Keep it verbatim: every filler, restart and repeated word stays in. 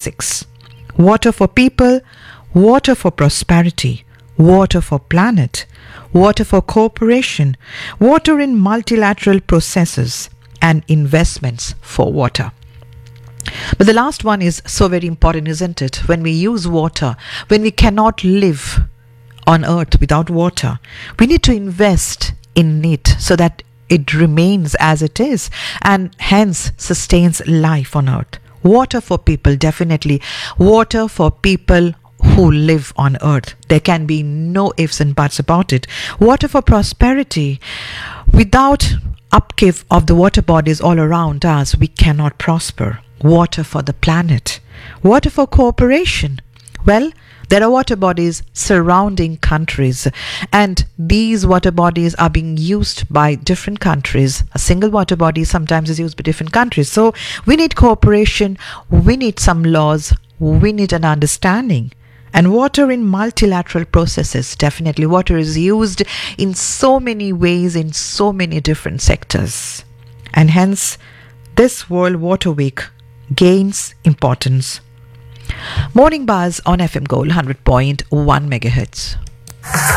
basics. Water for people, water for prosperity, water for planet, water for cooperation, water in multilateral processes, and investments for water. But the last one is so very important, isn't it? When we use water, when we cannot live on earth without water, we need to invest in it so that it remains as it is and hence sustains life on earth. Water for people, definitely. Water for people who live on earth. There can be no ifs and buts about it. Water for prosperity. Without upkeep of the water bodies all around us, we cannot prosper. Water for the planet. Water for cooperation. Well, there are water bodies surrounding countries, and these water bodies are being used by different countries. A single water body sometimes is used by different countries. So we need cooperation, we need some laws, we need an understanding. And water in multilateral processes, definitely. Water is used in so many ways, in so many different sectors. And hence, this World Water Week gains importance. Morning Buzz on F M Gold one hundred point one megahertz.